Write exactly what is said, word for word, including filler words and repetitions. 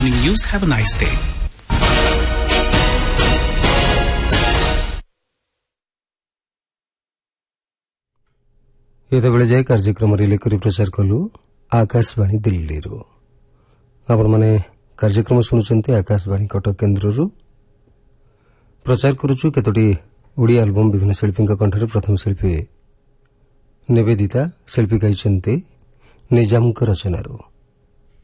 News. Have a nice day. येतेबेले जाए कार्यक्रम relay करी प्रचार कलु आकाशवाणी दिल्ली रो आपण माने कार्यक्रम सुनुचंती आकाशवाणी कटक केन्द्र रो प्रचार करूछु केतोटी ओडिया एल्बम विभिन्न शिल्पी कंठरे प्रथम शिल्पी निवेदिता शिल्पी गाइचंती निजाम रचनारू।